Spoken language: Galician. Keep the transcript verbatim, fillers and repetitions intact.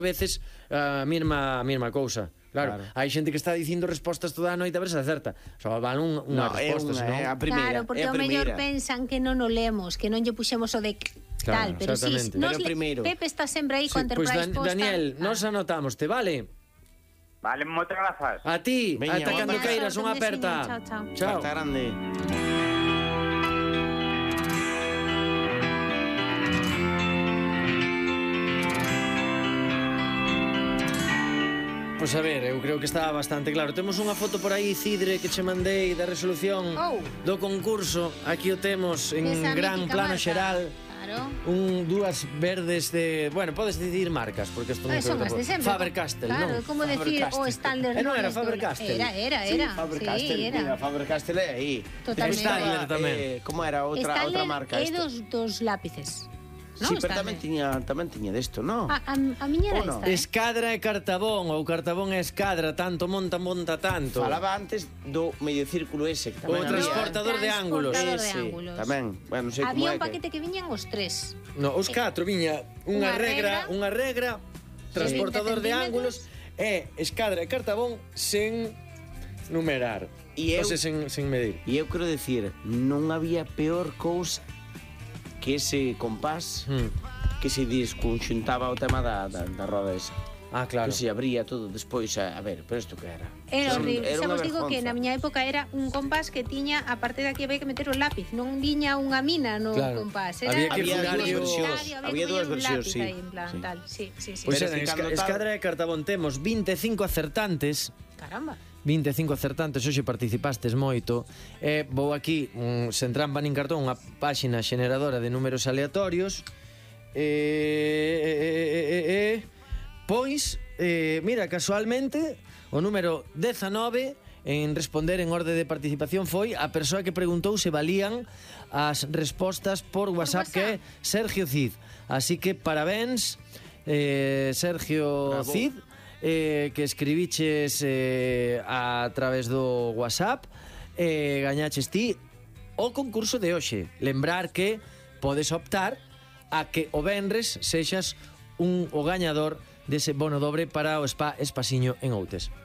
veces a mesma, a mesma cousa. Claro, claro, hai xente que está dicindo respostas toda a noite a ver se acerta. Só van unha no, resposta, senón... É a primeira, claro, porque é a ao mellor primeira. pensan que non o lemos, que non lle puxemos o de claro, tal, pero si, sí, nos pero primeiro. Pepe está sempre aí sí, con Enterprise pues Dan, posta. Daniel, ah. nos anotamoste, vale? Vale, moitas grazas. A ti, Veña, ata cando queiras, unha aperta. Chao, chao. Chao. Carta grande. Pois a ver, eu creo que está bastante claro. Temos unha foto por aí, Cidre, que che mandei da resolución oh. do concurso. Aquí o temos en Esa gran plano marca. xeral. Claro. Un, dúas verdes de... Bueno, podes dicir marcas, porque isto non Eh, son as de sempre. Faber-Castell, claro, non? como decir o Stanley. Eh, non era Faber-Castell. Era, era, era. Sí, Faber-Castell, sí, era. mira, Faber-Castell é aí. Totalmente. Stadler tamén. Eh, como era outra outra marca é esta? dos, dos lápices. No, sí, pero tamén tiña, tamén tiña desto, non? A, a, a miña era Uno. esta, eh? Escadra e Cartabón, ou Cartabón e Escadra, tanto monta, monta tanto. Falaba antes do medio círculo ese, que O tamén había. transportador de ángulos. Transportador de Ese, ángulos. tamén. Bueno, non sei como Había é un que... paquete que viñan os tres. No, os catro viña unha Unha regra, regra, unha regra, transportador de vinte ángulos e Escadra e Cartabón sen numerar. E eu- O sea, sen, sen medir. E eu quero decir, non había peor cousa que ese compás Hmm. que se desconxuntaba o tema da, da, da roda esa. Ah, claro. Que se abría todo despois, a, a ver, pero isto que era? Era Era un- horrible. era Xa unha vos digo que vergonza. na miña época era un compás que tiña, a parte de aquí había que meter o lápiz, non viña unha mina no Claro. compás. Era Había que Había furar dúas o- versións, había había que dúas poñer un versións, lápiz sí. aí, en plan, Sí. tal. Sí, sí, sí. Pois Pero era, que Esca- cando tal- Escadra e Cartabón temos vinte e cinco acertantes. Caramba. vinte e cinco acertantes, hoxe participastes moito. E vou aquí, un, sen trampa nin cartón, unha páxina xeneradora de números aleatorios. E, e, e, e, e pois, eh, mira, casualmente, o número dezanove en responder en orde de participación foi a persoa que preguntou se valían as respostas por WhatsApp, WhatsApp. que é Sergio Cid. Así que parabéns, eh, Sergio Bravo. Cid, eh, que escribiches eh, a través do WhatsApp, eh, gañaches ti o concurso de hoxe. Lembrar que podes optar a que o venres sexas un o gañador dese bono dobre para o Spa Espasiño en Outes.